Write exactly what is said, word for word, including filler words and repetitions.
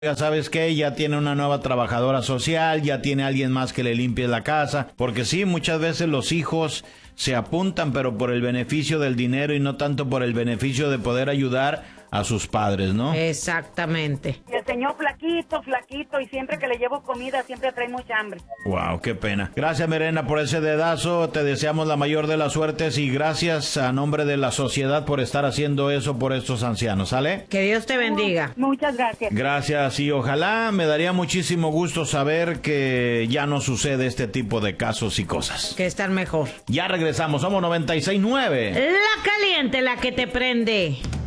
Ya sabes que ya tiene una nueva trabajadora social, ya tiene alguien más que le limpie la casa, porque sí, muchas veces los hijos se apuntan, pero por el beneficio del dinero y no tanto por el beneficio de poder ayudar a sus padres, ¿no? Exactamente. Y el señor flaquito, flaquito, y siempre que le llevo comida siempre trae mucha hambre. Wow, qué pena. Gracias, Mirena, por ese dedazo. Te deseamos la mayor de las suertes y gracias a nombre de la sociedad por estar haciendo eso por estos ancianos, ¿sale? Que Dios te bendiga. Muchas gracias. Gracias y ojalá me daría muchísimo gusto saber que ya no sucede este tipo de casos y cosas. Que están mejor. Ya regresamos, somos noventa y seis punto nueve. La caliente, la que te prende.